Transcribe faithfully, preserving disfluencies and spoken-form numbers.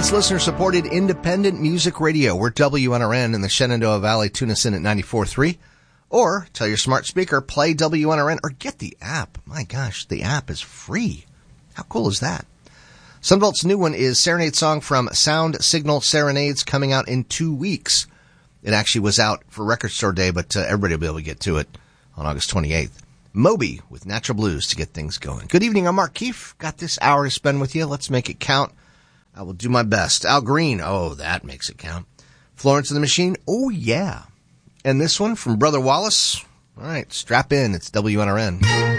It's listener-supported independent music radio. We're W N R N in the Shenandoah Valley. Tune us in at ninety-four point three. Or tell your smart speaker, play W N R N, or get the app. My gosh, the app is free. How cool is that? Sunvelt's new one is Serenade Song from Sound Signal Serenades, coming out in two weeks. It actually was out for Record Store Day, but uh, everybody will be able to get to it on August twenty-eighth. Moby with Natural Blues to get things going. Good evening, I'm Mark Keefe. Got this hour to spend with you. Let's make it count. I will do my best. Al Green, oh, that makes it count. Florence and the Machine, oh, yeah. And this one from Brother Wallace. All right, strap in. It's W N R N.